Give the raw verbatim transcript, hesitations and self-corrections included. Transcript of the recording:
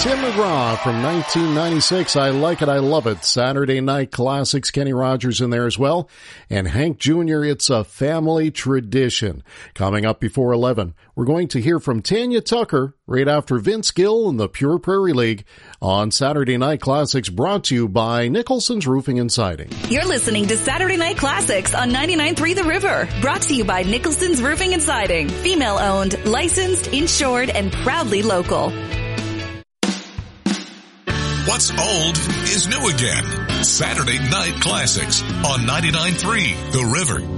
Tim McGraw from nineteen ninety-six. I Like It, I Love It. Saturday Night Classics. Kenny Rogers in there as well. And Hank Junior, It's a Family Tradition. Coming up before eleven, we're going to hear from Tanya Tucker right after Vince Gill and the Pure Prairie League on Saturday Night Classics, brought to you by Nicholson's Roofing and Siding. You're listening to Saturday Night Classics on ninety-nine point three The River, brought to you by Nicholson's Roofing and Siding. Female-owned, licensed, insured, and proudly local. What's old is new again. Saturday Night Classics on ninety-nine point three The River.